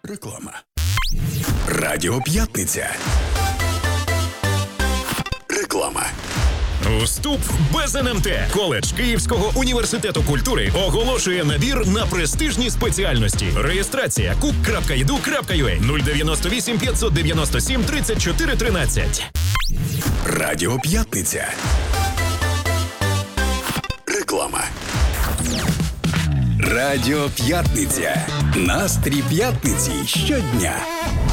Реклама. Радіо П'ятниця. Реклама. Вступ без НМТ. Коледж Київського університету культури оголошує набір на престижні спеціальності. Реєстрація cook.edu.ua 098 597 34 13. Радіо П'ятниця. Реклама. Радіо П'ятниця. Настрій п'ятниці щодня.